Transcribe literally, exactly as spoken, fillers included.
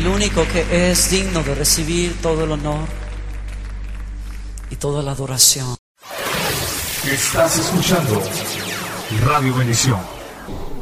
el único que es digno de recibir todo el honor y toda la adoración. Estás escuchando Radio Bendición.